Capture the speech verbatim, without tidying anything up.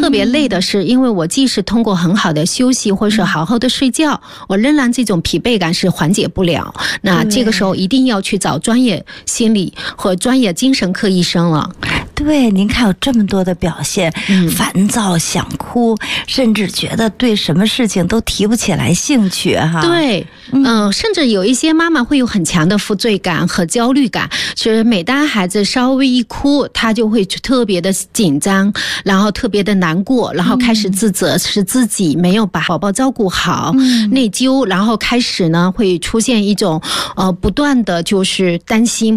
特别累的是，因为我即使通过很好的休息或是好好的睡觉，我仍然这种疲惫感是缓解不了。那这个时候一定要去找专业心理或专业精神科医生了。 对，您看有这么多的表现，嗯、烦躁、想哭，甚至觉得对什么事情都提不起来兴趣哈。 对，嗯、呃，甚至有一些妈妈会有很强的负罪感和焦虑感，就是每当孩子稍微一哭，她就会特别的紧张，然后特别的难过，然后开始自责是自己没有把宝宝照顾好，嗯、内疚，然后开始呢会出现一种呃不断的就是担心。